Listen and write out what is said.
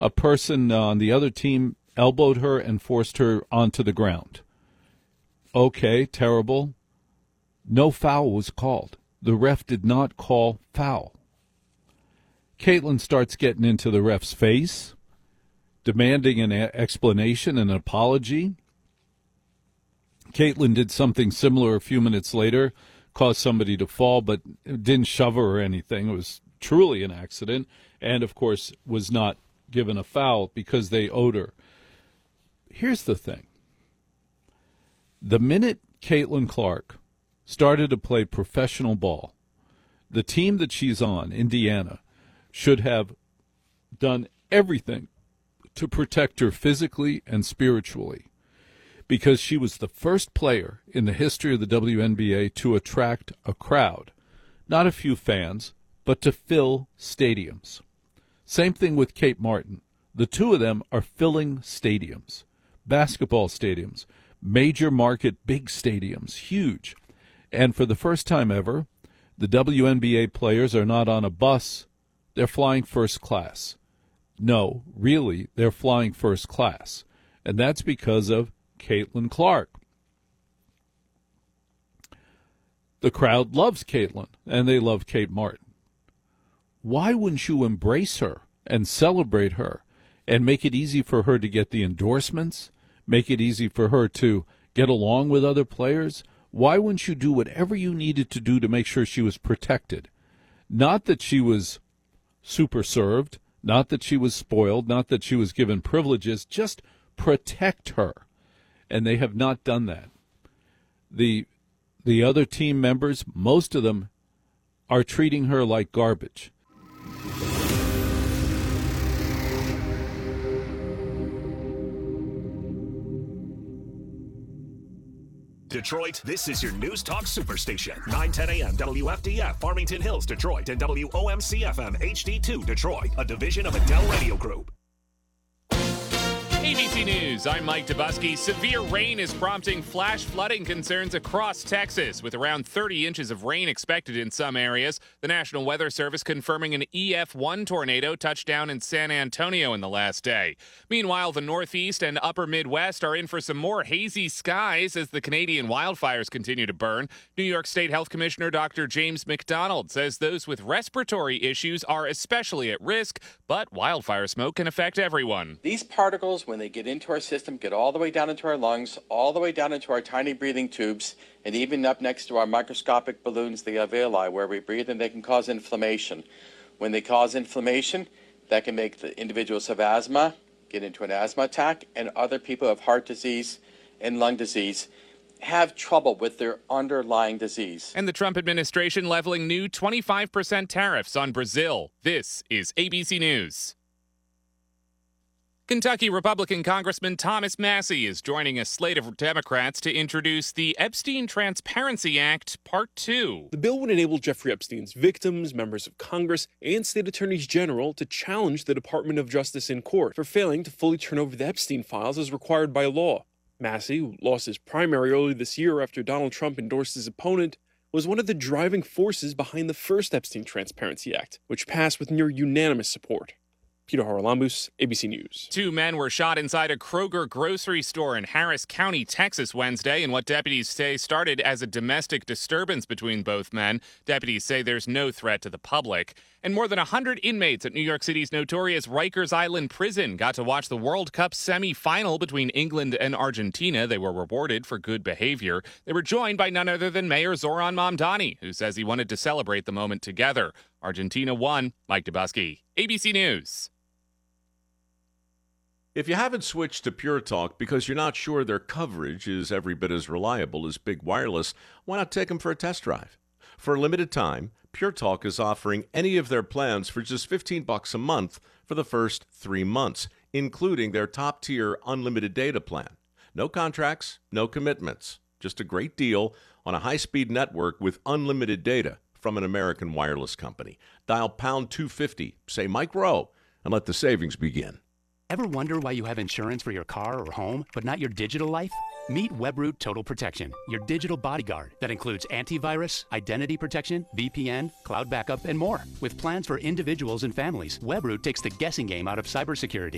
a person on the other team elbowed her and forced her onto the ground. Okay, terrible. No foul was called. The ref did not call foul. Caitlin starts getting into the ref's face, demanding an explanation, an apology. Caitlin did something similar a few minutes later, caused somebody to fall, but didn't shove her or anything. It was truly an accident, and, of course, was not given a foul because they owed her. Here's the thing. The minute Caitlin Clark started to play professional ball, the team that she's on, Indiana, should have done everything to protect her physically and spiritually, because she was the first player in the history of the WNBA to attract a crowd, not a few fans, but to fill stadiums. Same thing with Kate Martin. The two of them are filling stadiums, basketball stadiums, major market, big stadiums, huge. And for the first time ever, the WNBA players are not on a bus, they're flying first class. No, really, they're flying first class. And that's because of Caitlin Clark. The crowd loves Caitlin, and they love Kate Martin. Why wouldn't you embrace her and celebrate her and make it easy for her to get the endorsements, make it easy for her to get along with other players? Why wouldn't you do whatever you needed to do to make sure she was protected? Not that she was super served, not that she was spoiled, not that she was given privileges, just protect her. And they have not done that. The other team members, most of them, are treating her like garbage. Detroit, this is your News Talk Superstation. 910 a.m. WFDF, Farmington Hills, Detroit, and WOMC-FM HD2, Detroit, a division of Adele Radio Group. ABC News, I'm Mike Dubusky. Severe rain is prompting flash flooding concerns across Texas, with around 30 inches of rain expected in some areas. The National Weather Service confirming an EF1 tornado touched down in San Antonio in the last day. Meanwhile, the Northeast and Upper Midwest are in for some more hazy skies as the Canadian wildfires continue to burn. New York State Health Commissioner Dr. James McDonald says those with respiratory issues are especially at risk, but wildfire smoke can affect everyone. These particles, when they get into our system, get all the way down into our lungs, all the way down into our tiny breathing tubes, and even up next to our microscopic balloons, the alveoli, where we breathe, and they can cause inflammation. When they cause inflammation, that can make the individuals have asthma, get into an asthma attack, and other people who have heart disease and lung disease have trouble with their underlying disease. And the Trump administration leveling new 25% tariffs on Brazil. This is ABC News. Kentucky Republican Congressman Thomas Massie is joining a slate of Democrats to introduce the Epstein Transparency Act Part 2. The bill would enable Jeffrey Epstein's victims, members of Congress, and state attorneys general to challenge the Department of Justice in court for failing to fully turn over the Epstein files as required by law. Massie, who lost his primary early this year after Donald Trump endorsed his opponent, was one of the driving forces behind the first Epstein Transparency Act, which passed with near unanimous support. Peter Haralambous, ABC News. 2 men were shot inside a Kroger grocery store in Harris County, Texas, Wednesday, in what deputies say started as a domestic disturbance between both men. Deputies say there's no threat to the public. And more than 100 inmates at New York City's notorious Rikers Island prison got to watch the World Cup semi-final between England and Argentina. They were rewarded for good behavior. They were joined by none other than Mayor Zoran Mamdani, who says he wanted to celebrate the moment together. Argentina won. Mike Dubusky, ABC News. If you haven't switched to Pure Talk because you're not sure their coverage is every bit as reliable as Big Wireless, why not take them for a test drive? For a limited time, Pure Talk is offering any of their plans for just $15 a month for the first 3 months, including their top-tier unlimited data plan. No contracts, no commitments, just a great deal on a high-speed network with unlimited data from an American wireless company. Dial pound 250, say Mike Rowe, and let the savings begin. Ever wonder why you have insurance for your car or home, but not your digital life? Meet Webroot Total Protection, your digital bodyguard that includes antivirus, identity protection, VPN, cloud backup, and more. With plans for individuals and families, Webroot takes the guessing game out of cybersecurity.